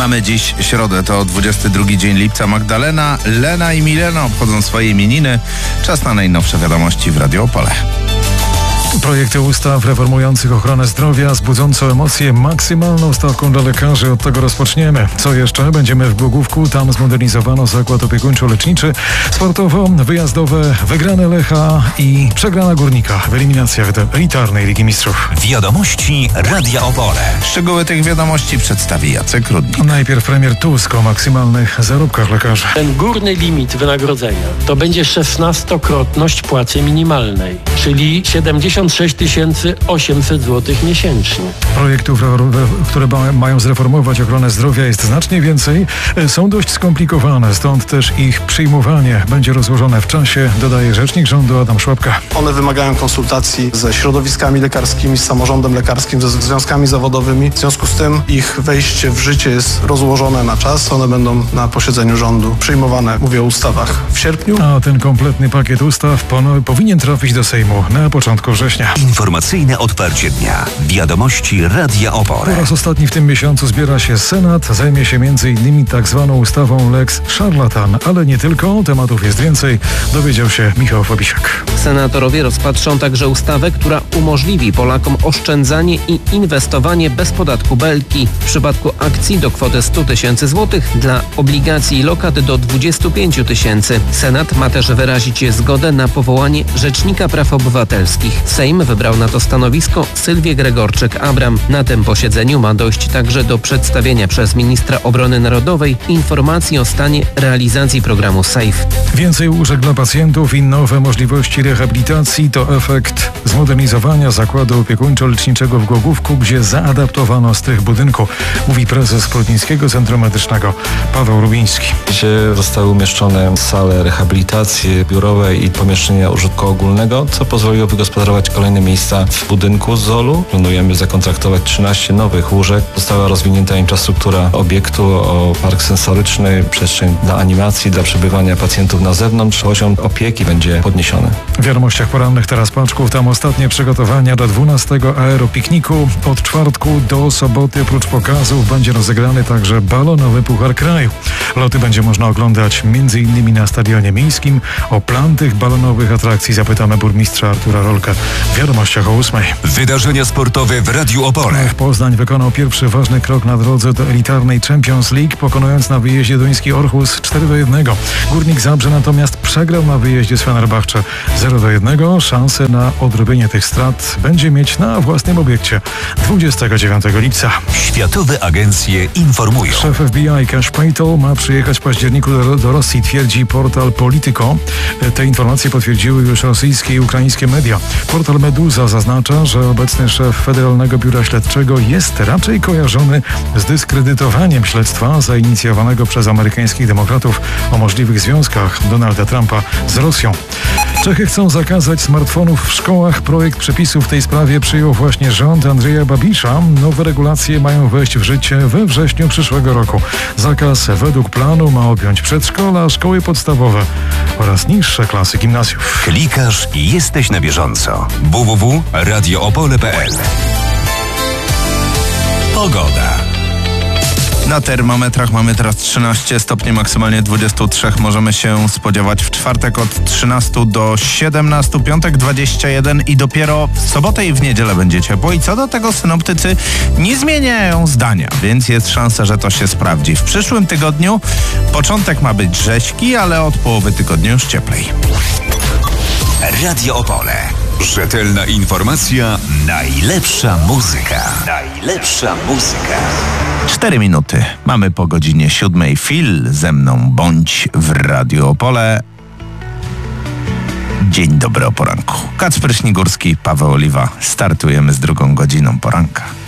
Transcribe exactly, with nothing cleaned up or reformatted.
Mamy dziś środę, to dwudziesty drugi dzień lipca. Magdalena, Lena i Milena obchodzą swoje imieniny. Czas na najnowsze wiadomości w Radio Opole. Projekty ustaw reformujących ochronę zdrowia z budzącą emocje maksymalną stawką dla lekarzy. Od tego rozpoczniemy. Co jeszcze? Będziemy w Głogówku. Tam zmodernizowano zakład opiekuńczo-leczniczy. Sportowo, wyjazdowe, wygrane Lecha i przegrana Górnika w eliminacjach elitarnej Ligi Mistrzów. Wiadomości Radia Opole. Szczegóły tych wiadomości przedstawi Jacek Rudnik. Najpierw premier Tusk o maksymalnych zarobkach lekarzy. Ten górny limit wynagrodzenia to będzie szesnastokrotność płacy minimalnej, czyli siedemdziesiąt sześć tysięcy osiemset złotych miesięcznie. Projektów, które mają zreformować ochronę zdrowia, jest znacznie więcej. Są dość skomplikowane, stąd też ich przyjmowanie będzie rozłożone w czasie, dodaje rzecznik rządu Adam Szłapka. One wymagają konsultacji ze środowiskami lekarskimi, z samorządem lekarskim, ze związkami zawodowymi. W związku z tym ich wejście w życie jest rozłożone na czas. One będą na posiedzeniu rządu przyjmowane, mówię o ustawach, w sierpniu. A ten kompletny pakiet ustaw powinien trafić do Sejmu na początku września. Informacyjne otwarcie dnia. Wiadomości Radia Opole. Po raz ostatni w tym miesiącu zbiera się Senat. Zajmie się między innymi tak zwaną ustawą Lex Szarlatan. Ale nie tylko. Tematów jest więcej. Dowiedział się Michał Fabisiak. Senatorowie rozpatrzą także ustawę, która umożliwi Polakom oszczędzanie i inwestowanie bez podatku Belki. W przypadku akcji do kwoty sto tysięcy złotych, dla obligacji i lokat do dwudziestu pięciu tysięcy. Senat ma też wyrazić zgodę na powołanie Rzecznika Praw Obywatelskich. Sejm wybrał na to stanowisko Sylwię Gregorczyk-Abram. Na tym posiedzeniu ma dojść także do przedstawienia przez ministra obrony narodowej informacji o stanie realizacji programu SAFE. Więcej łóżek dla pacjentów i nowe możliwości rehabilitacji to efekt zmodernizowania zakładu opiekuńczo-leczniczego w Głogówku, gdzie zaadaptowano strych budynku, mówi prezes Prudnickiego Centrum Medycznego Paweł Rubiński. Gdzie zostały umieszczone sale rehabilitacji biurowe i pomieszczenia użytku ogólnego, co pozwoliło wygospodarować kolejne miejsca w budynku zolu. Planujemy zakontraktować trzynaście nowych łóżek. Została rozwinięta infrastruktura obiektu o park sensoryczny, przestrzeń dla animacji, dla przebywania pacjentów na zewnątrz. Poziom opieki będzie podniesiony. W wiadomościach porannych teraz Paczków. Tam ostatnie przygotowania do dwunastego aeropikniku. Od czwartku do soboty oprócz pokazów będzie rozegrany także balonowy Puchar Kraju. Loty będzie można oglądać między innymi na Stadionie Miejskim. O plan tych balonowych atrakcji zapytamy burmistrza Artura Rolkę w wiadomościach o ósmej. Wydarzenia sportowe w Radiu Opole. Poznań wykonał pierwszy ważny krok na drodze do elitarnej Champions League, pokonując na wyjeździe duński Orhus cztery do jednego. Górnik Zabrze natomiast przegrał na wyjeździe z Fenerbahce zero do jednego. Szansę na odrobienie tych strat będzie mieć na własnym obiekcie dwudziestego dziewiątego lipca. Światowe agencje informują. Szef F B I Cash Patel ma przyjechać w październiku do, do Rosji, twierdzi portal Politico. Te informacje potwierdziły już rosyjskie i ukraińskie media. Portal Meduza zaznacza, że obecny szef Federalnego Biura Śledczego jest raczej kojarzony z dyskredytowaniem śledztwa zainicjowanego przez amerykańskich demokratów o możliwych związkach Donalda Trumpa z Rosją. Czechy chcą zakazać smartfonów w szkołach. Projekt przepisów w tej sprawie przyjął właśnie rząd Andrzeja Babisza. Nowe regulacje mają wejść w życie we wrześniu przyszłego roku. Zakaz według planu ma objąć przedszkola, szkoły podstawowe oraz niższe klasy gimnazjów. Klikasz i jesteś na bieżąco. w w w kropka radio opole kropka p l. Pogoda. Na termometrach mamy teraz trzynaście stopni, maksymalnie dwadzieścia trzy. Możemy się spodziewać w czwartek od trzynastu do siedemnastu, piątek dwadzieścia jeden i dopiero w sobotę i w niedzielę będzie ciepło. I co do tego synoptycy nie zmieniają zdania, więc jest szansa, że to się sprawdzi. W przyszłym tygodniu początek ma być rzeźki, ale od połowy tygodnia już cieplej. Radio Opole. Rzetelna informacja, najlepsza muzyka. Najlepsza muzyka. Cztery minuty. Mamy po godzinie siódmej. Phil ze mną bądź w Radio Opole. Dzień dobry o poranku. Kacper Śnigurski, Paweł Oliwa. Startujemy z drugą godziną poranka.